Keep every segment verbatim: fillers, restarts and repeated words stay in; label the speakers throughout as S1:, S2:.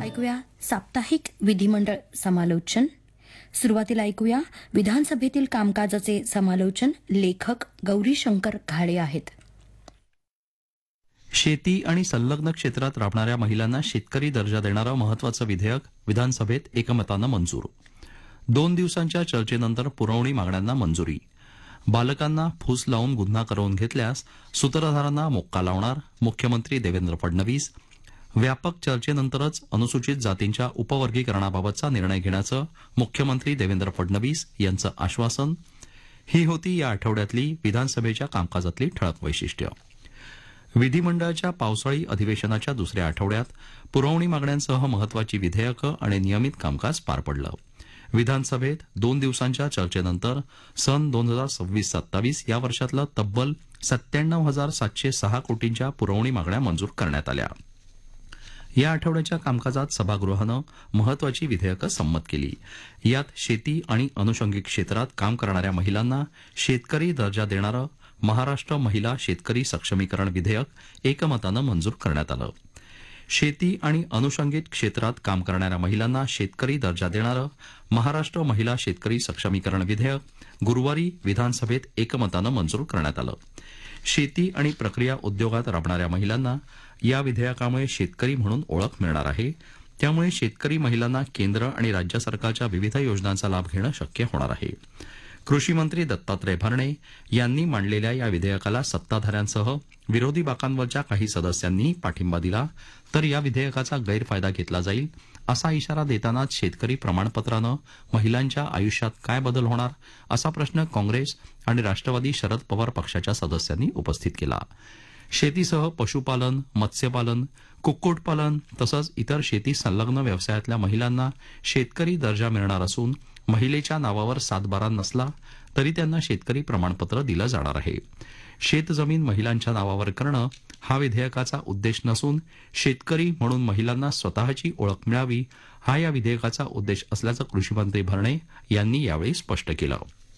S1: ऐकूया साप्ताहिक विधिमंडळ समालोचन. सुरुवातीला ऐकूया विधानसभेतील कामकाजाचे समालोचन. लेखक गौरीशंकर घाडे आहेत.
S2: शेती आणि संलग्न क्षेत्रात राबणाऱ्या महिलांना शेतकरी दर्जा देणारं महत्वाचं विधेयक विधानसभेत एकमतानं मंजूर. दोन दिवसांच्या चर्चेनंतर पुरवणी मागण्यांना मंजुरी. बालकांना फूस लावून गुन्हा करवून घेतल्यास सूत्रधारांना मोक्का लावणार मुख्यमंत्री देवेंद्र फडणवीस. व्यापक चर्चेनंतरच अनुसूचित जातींच्या उपवर्गीकरणाबाबतचा निर्णय घेण्याचं मुख्यमंत्री देवेंद्र फडणवीस यांचं आश्वासन. ही होती या आठवड्यातली विधानसभेच्या कामकाजातली ठळक वैशिष्ट्य. विधिमंडळाच्या पावसाळी अधिवेशनाच्या दुसऱ्या आठवड्यात पुरवणी मागण्यांसह महत्वाची विधेयकं आणि नियमित कामकाज पार पडलं. विधानसभेत दोन दिवसांच्या चर्चेनंतर सन दोन हजार सव्वीस सत्तावीस या वर्षातलं तब्बल सत्त्याण्णव हजार सातशे सहा कोटींच्या पुरवणी मागण्या मंजूर करण्यात आल्या. या आठवड्याच्या कामकाजात सभागृहानं महत्वाची विधेयकं संमत केली. यात शेती आणि अनुषंगिक क्षेत्रात काम करणाऱ्या महिलांना शेतकरी दर्जा देणारं महाराष्ट्र महिला शेतकरी सक्षमीकरण विधेयक एकमतानं मंजूर करण्यात आलं. शेती आणि अनुषंगिक क्षेत्रात काम करणाऱ्या महिलांना शेतकरी दर्जा देणारं महाराष्ट्र महिला शेतकरी सक्षमीकरण विधेयक गुरुवारी विधानसभेत एकमतानं मंजूर करण्यात आलं. शेती आणि प्रक्रिया उद्योगात राबणाऱ्या महिलांना या विधेयकामुळे शेतकरी म्हणून ओळख मिळणार आहे. त्यामुळे शेतकरी महिलांना केंद्र आणि राज्य सरकारच्या विविध योजनांचा लाभ घेणं शक्य होणार आहे. कृषी मंत्री दत्तात्रय भरणे यांनी मांडलेल्या या विधेयकाला सत्ताधाऱ्यांसह विरोधी बाकांवरच्या काही सदस्यांनीही पाठिंबा दिला. तर या विधेयकाचा गैरफायदा घेतला जाईल असा इशारा देतानाच शेतकरी प्रमाणपत्रानं महिलांच्या आयुष्यात काय बदल होणार असा प्रश्न काँग्रेस आणि राष्ट्रवादी शरद पवार पक्षाच्या सदस्यांनी उपस्थित केला. शेतीसह पशुपालन, मत्स्यपालन, कुक्कुटपालन तसंच इतर शेती संलग्न व्यवसायातल्या महिलांना शेतकरी दर्जा मिळणार असून महिलेच्या नावावर सातबारा नसला तरी त्यांना शेतकरी प्रमाणपत्र दिलं जाणार आहे. शेतजमीन महिलांच्या नावावर करणं हा विधेयकाचा उद्देश नसून शेतकरी म्हणून महिलांना स्वतःची ओळख मिळावी हा या विधेयकाचा उद्देश असल्याचं कृषीमंत्री भरणे यांनी यावेळी स्पष्ट केलं.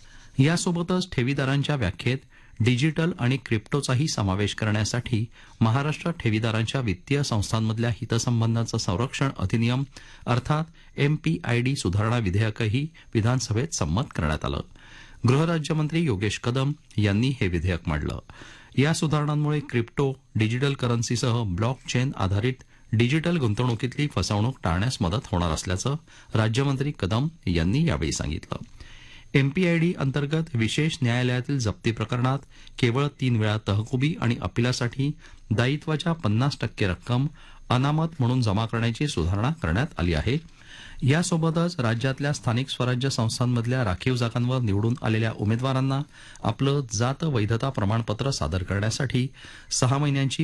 S2: यासोबतच ठेवीदारांच्या व्याख्येत डिजिटल आणि क्रिप्टोचाही समावेश करण्यासाठी महाराष्ट्र ठेवीदारांच्या वित्तीय संस्थांमधल्या हितसंबंधांचं संरक्षण अधिनियम अर्थात एमपीआयडी सुधारणा विधेयकही विधानसभेत संमत करण्यात आलं. गृहराज्यमंत्री योगेश कदम यांनी हे विधेयक मांडलं. या सुधारणांमुळे क्रिप्टो, डिजिटल करन्सीसह ब्लॉक चेन आधारित डिजिटल गुंतवणुकीतली फसवणूक टाळण्यास मदत होणार असल्याचं राज्यमंत्री कदम यांनी यावेळी सांगितलं. एमपीआयडी अंतर्गत विशेष न्यायालयातील जप्ती प्रकरणात केवळ तीन वेळा तहकुबी आणि अपिलासाठी दायित्वाच्या पन्नास टक्के रक्कम अनामत म्हणून जमा करण्याची सुधारणा करण्यात आली आहे. यासोबतच राज्यातल्या स्थानिक स्वराज्य संस्थांमधल्या राखीव जागांवर निवडून आलेल्या उमेदवारांना आपलं जात वैधता प्रमाणपत्र सादर करण्यासाठी सहा महिन्यांची